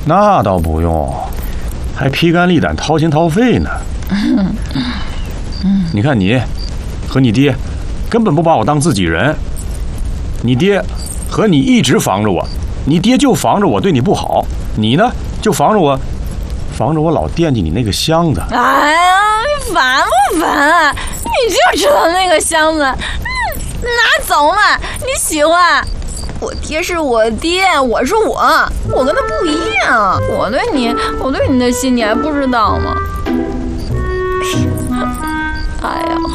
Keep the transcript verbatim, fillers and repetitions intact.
那倒不用，还披肝沥胆、掏心掏肺呢。你看你和你爹根本不把我当自己人，你爹和你一直防着我，你爹就防着我对你不好，你呢就防着我，防着我老惦记你那个箱子。 哎呀，你烦不烦啊？你就知道那个箱子，拿走嘛，你喜欢。我爹是我爹，我是我，我跟他不一样。我对你，我对你的心你还不知道吗？哎呀，